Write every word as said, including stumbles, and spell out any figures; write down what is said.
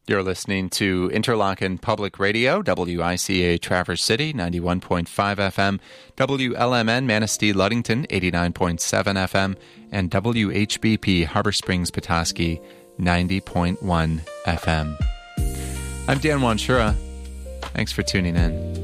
You're listening to Interlochen Public Radio, W I C A Traverse City, ninety-one point five F M, W L M N Manistee Ludington, eighty-nine point seven F M, and W H B P Harbor Springs Petoskey, ninety point one F M. I'm Dan Wanshura. Thanks for tuning in.